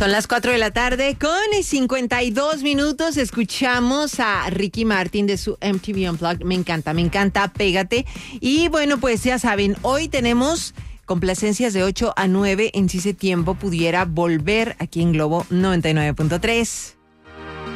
Son las 4 de la tarde con 52 minutos. Escuchamos a Ricky Martin de su MTV Unplugged. Me encanta, pégate. Y bueno, pues ya saben, hoy tenemos complacencias de 8 a 9 en Si ese tiempo pudiera volver aquí en Globo 99.3.